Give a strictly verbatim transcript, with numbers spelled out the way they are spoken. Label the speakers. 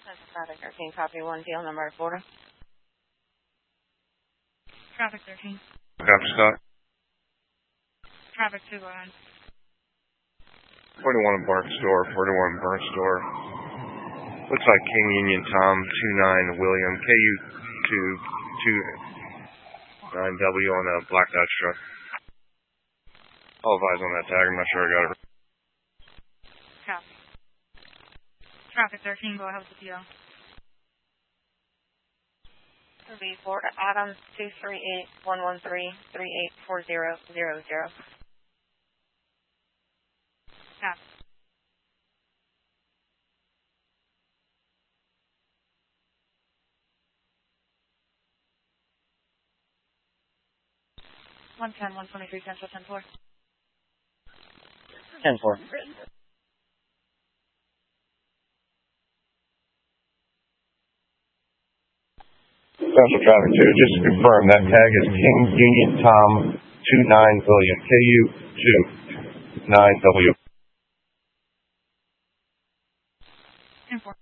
Speaker 1: Central Traffic thirteen, copy one, deal number Florida.
Speaker 2: Traffic thirteen.
Speaker 3: Copy, Scott.
Speaker 2: Traffic two, go ahead.
Speaker 3: forty-one Burnt Store, forty-one Burnt Store. Looks like King Union Tom, two nine William, K U two two nine W on a black Dodge truck. All eyes on that tag, I'm not sure I got it.
Speaker 2: Copy. Traffic thirteen, go ahead with the P O.
Speaker 1: It'll be Florida Adams, two three eight, one one three, three eight four zero zero zero.
Speaker 2: Copy. one ten, one twenty-three Central, ten four.
Speaker 1: ten four.
Speaker 3: Central Traffic two, just to confirm, that tag is King Union Tom, two nine William, K U two nine W.
Speaker 2: ten four.